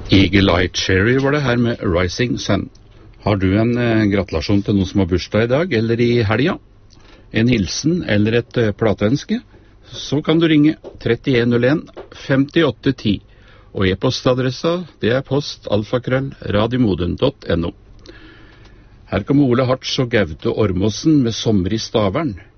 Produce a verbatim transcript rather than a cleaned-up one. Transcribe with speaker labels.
Speaker 1: Eagle Eye Cherry var det her med Rising Sun. Har du en eh, gratulasjon til noen som har bursdag i dag, eller i helga? En hilsen eller et eh, plateønske? Så kan du ringe trettien null en femtiåtte ti. Og e-postadressa, det er post alfakrøll radiomodum punktum no. Her kommer Ole Hartz og Gaute Ormåsen med Sommer i Stavern.